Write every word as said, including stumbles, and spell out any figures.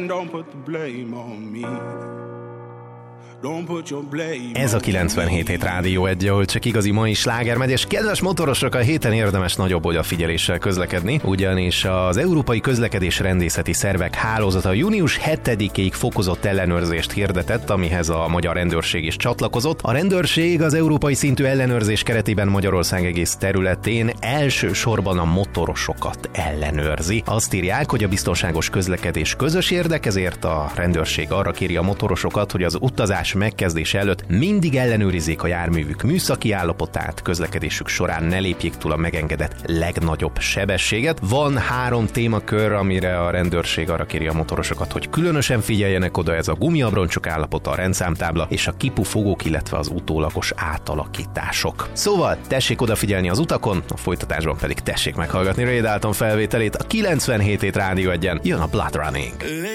Ez a kilencvenhét hét Rádió egy, ahol csak igazi mai sláger megy, és kedves motorosok, a héten érdemes nagyobb odafigyeléssel közlekedni, ugyanis az Európai Közlekedés Rendészeti Szervek Hálózata június hetedikéig fokozott ellenőrzést hirdetett, amihez a magyar rendőrség is csatlakozott. A rendőrség az európai szintű ellenőrzés keretében Magyarország egész területén elsősorban a motorosokat ellenőrzi. Azt írják, hogy a biztonságos közlekedés közös érdek, ezért a rendőrség arra kéri a motorosokat, hogy az utazás megkezdése előtt mindig ellenőrizzék a járművük műszaki állapotát, közlekedésük során ne lépjék túl a megengedett legnagyobb sebességet. Van három témakör, amire a rendőrség arra kéri a motorosokat, hogy különösen figyeljenek oda: ez a gumiabroncsok állapota, a rendszámtábla és a kipufogók, illetve az utólagos átalakítások. Szóval tessék odafigyelni az utakon, a folytatásban pedig tessék meghallgatni Ray Dalton felvételét. A kilencvenhét hét Rádió egyen jön a Blood Running.